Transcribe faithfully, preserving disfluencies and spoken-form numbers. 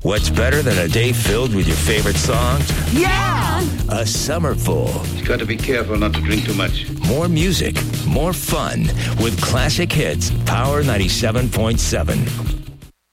What's better than a day filled with your favorite songs? Yeah! A summer full. You've got to be careful not to drink too much. More music, more fun with classic hits, Power ninety-seven point seven.